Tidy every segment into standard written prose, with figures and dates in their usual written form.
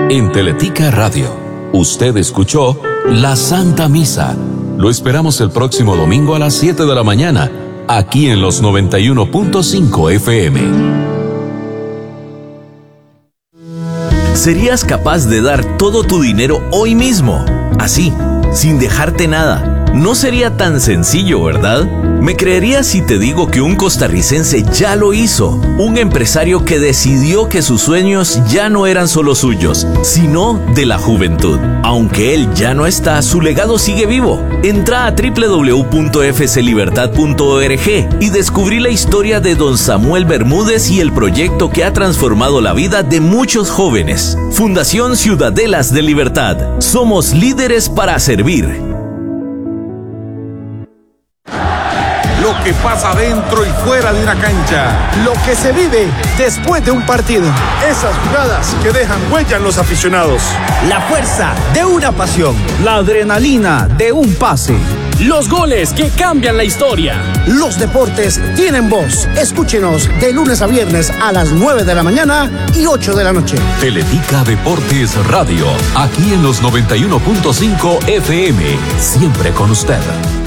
En Teletica Radio, usted escuchó La Santa Misa. Lo esperamos el próximo domingo a las 7 de la mañana, aquí en los 91.5 FM. ¿Serías capaz de dar todo tu dinero hoy mismo? Así, sin dejarte nada. No sería tan sencillo, ¿verdad? ¿Me creerías si te digo que un costarricense ya lo hizo? Un empresario que decidió que sus sueños ya no eran solo suyos, sino de la juventud. Aunque él ya no está, su legado sigue vivo. Entra a www.fclibertad.org y descubrí la historia de don Samuel Bermúdez y el proyecto que ha transformado la vida de muchos jóvenes. Fundación Ciudadelas de Libertad. Somos líderes para servir. Lo que pasa dentro y fuera de una cancha. Lo que se vive después de un partido. Esas jugadas que dejan huella en los aficionados. La fuerza de una pasión. La adrenalina de un pase. Los goles que cambian la historia. Los deportes tienen voz. Escúchenos de lunes a viernes a las 9 de la mañana y 8 de la noche. Teletica Deportes Radio, aquí en los 91.5 FM. Siempre con usted.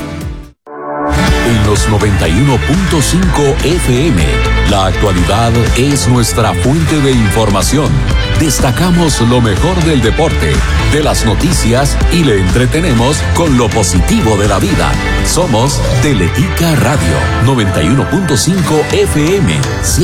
En los 91.5 FM, la actualidad es nuestra fuente de información. Destacamos lo mejor del deporte, de las noticias y le entretenemos con lo positivo de la vida. Somos Teletica Radio, 91.5 FM.